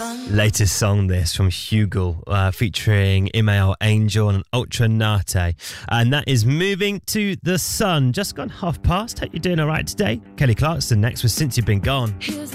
Latest song this from Hugo featuring Imael Angel and Ultra Nate, and that is Moving to the Sun. Just gone past. Hope you're doing all right today. Kelly Clarkson next with Since You've Been Gone.